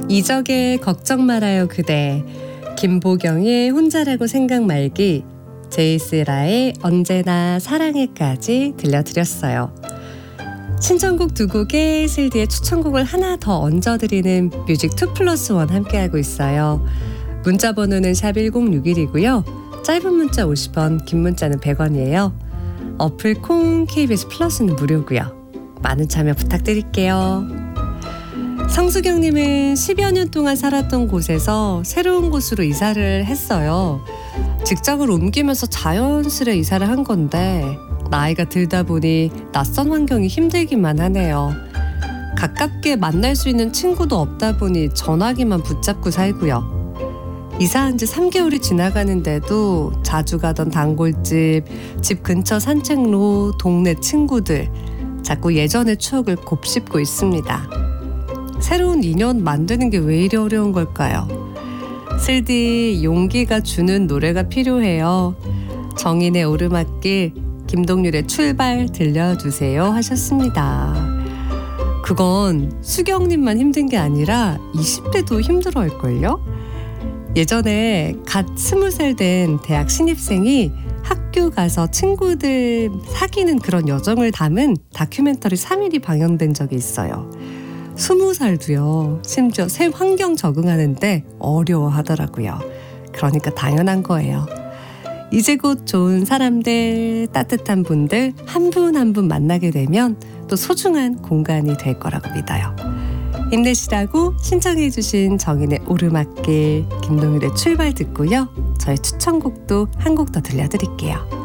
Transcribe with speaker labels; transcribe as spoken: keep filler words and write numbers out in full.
Speaker 1: 이적의 걱정 말아요 그대, 김보경의 혼자라고 생각 말기, 제이스라의 언제나 사랑해까지 들려드렸어요. 신청곡 두 곡에 슬디의 추천곡을 하나 더 얹어드리는 뮤직 투 플러스 원 함께하고 있어요. 문자 번호는 샵 일공육일이고요. 짧은 문자 오십 원, 긴 문자는 백 원이에요. 어플 콩 케이비에스 플러스는 무료고요. 많은 참여 부탁드릴게요. 성수경님은 십여 년 동안 살았던 곳에서 새로운 곳으로 이사를 했어요. 직장을 옮기면서 자연스레 이사를 한 건데 나이가 들다 보니 낯선 환경이 힘들기만 하네요. 가깝게 만날 수 있는 친구도 없다 보니 전화기만 붙잡고 살고요. 이사한 지 삼 개월이 지나가는데도 자주 가던 단골집, 집 근처 산책로, 동네 친구들, 자꾸 예전의 추억을 곱씹고 있습니다. 새로운 인연 만드는 게 왜 이리 어려운 걸까요? 슬디 용기가 주는 노래가 필요해요. 정인의 오르막길, 김동률의 출발 들려주세요 하셨습니다. 그건 수경님만 힘든 게 아니라 이십 대도 힘들어할걸요? 예전에 갓 스무 살 된 대학 신입생이 학교 가서 친구들 사귀는 그런 여정을 담은 다큐멘터리 삼 일이 방영된 적이 있어요. 스무 살도요. 심지어 새 환경 적응하는데 어려워하더라고요. 그러니까 당연한 거예요. 이제 곧 좋은 사람들, 따뜻한 분들 한 분 한 분 만나게 되면 또 소중한 공간이 될 거라고 믿어요. 힘내시라고 신청해 주신 정인의 오르막길, 김동률의 출발 듣고요. 저의 추천곡도 한 곡 더 들려드릴게요.